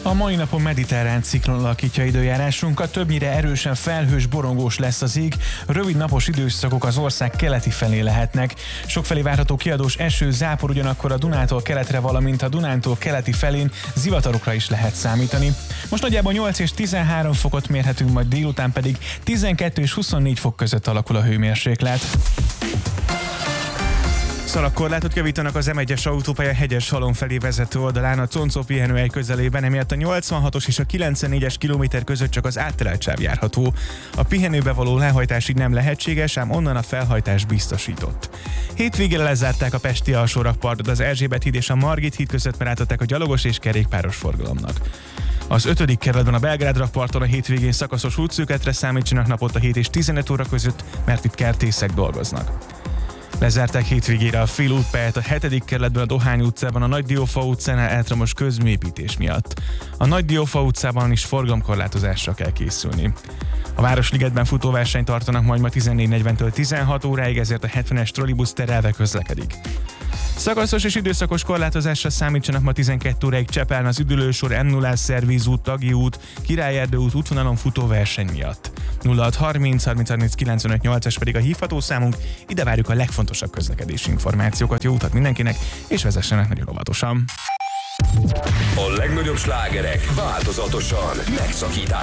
A mai napon mediterrán ciklon alakítja időjárásunkat, többnyire erősen felhős, borongós lesz az ég, rövid napos időszakok az ország keleti felé lehetnek. Sokfelé várható kiadós eső, zápor, ugyanakkor a Dunától keletre, valamint a Dunántól keleti felén zivatarokra is lehet számítani. Most nagyjából 8 és 13 fokot mérhetünk, majd délután pedig 12 és 24 fok között alakul a hőmérséklet. Szalagkorlátot javítanak az M1-es autópálya Hegyeshalom felé vezető oldalán a Concó pihenőhely közelében, emiatt a 86-os és a 94-es kilométer között csak az átterelt sáv járható. A pihenőbe való lehajtás így nem lehetséges, ám onnan a felhajtás biztosított. Hétvégére lezárták a pesti alsórakpartot az Erzsébet híd és a Margit híd között, mert átadták a gyalogos és kerékpáros forgalomnak. Az 5. kerületben a Belgrád rakparton a hétvégén szakaszos útszűkületre számítsanak naponta 7 és 15 óra között, mert itt kertészek dolgoznak. Lezárták hétvégére a félútpályát a 7. kerületben a Dohány utcában a Nagy Diófa utcánál elektromos közműépítés miatt. A Nagy Diófa utcában is forgalomkorlátozásra kell készülni. A Városligetben futóversenyt tartanak majd ma 14:40-től 16 óráig, ezért a 70-es trollibusz terelve közlekedik. Szakaszos és időszakos korlátozásra számítsanak ma 12 óráig Csepelen az Üdülősor, M0 Szervízút, Tagyi út, Királyerdő út útvonalon futóverseny miatt. 0630 30 30 95 8-es pedig a hívható számunk, ide várjuk a legfontosabb közlekedési információkat. Jó utat mindenkinek, és vezessenek nagyon óvatosan! A legnagyobb slágerek változatosan megszakítás.